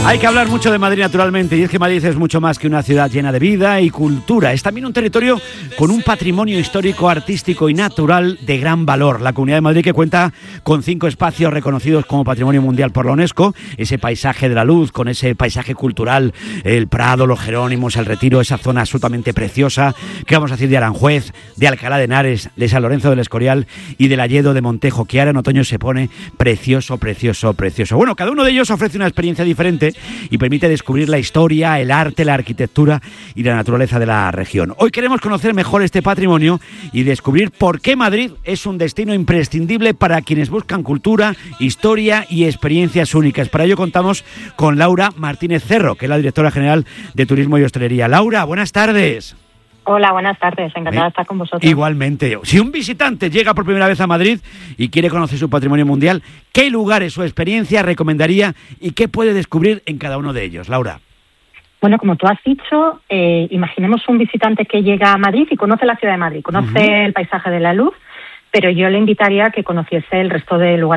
Hay que hablar mucho de Madrid, naturalmente, y es que Madrid es mucho más que una ciudad llena de vida y cultura. Es también un territorio con un patrimonio histórico, artístico y natural de gran valor. La Comunidad de Madrid, que cuenta con 5 espacios reconocidos como Patrimonio Mundial por la UNESCO, ese paisaje de la luz, con ese paisaje cultural, el Prado, los Jerónimos, el Retiro, esa zona absolutamente preciosa. ¿Qué vamos a decir de Aranjuez, de Alcalá de Henares, de San Lorenzo del Escorial y del Alledo de Montejo, que ahora en otoño se pone precioso, precioso, precioso? Bueno, cada uno de ellos ofrece una experiencia diferente y permite descubrir la historia, el arte, la arquitectura y la naturaleza de la región. Hoy queremos conocer mejor este patrimonio y descubrir por qué Madrid es un destino imprescindible para quienes buscan cultura, historia y experiencias únicas. Para ello contamos con Laura Martínez Cerro, que es la directora general de Turismo y Hostelería. Laura, buenas tardes. Hola, buenas tardes. Encantada de estar con vosotros. Igualmente. Si un visitante llega por primera vez a Madrid y quiere conocer su patrimonio mundial, ¿qué lugares o experiencias recomendaría y qué puede descubrir en cada uno de ellos? Laura. Bueno, como tú has dicho, imaginemos un visitante que llega a Madrid y conoce la ciudad de Madrid, conoce el paisaje de la luz, pero yo le invitaría a que conociese el resto de lugares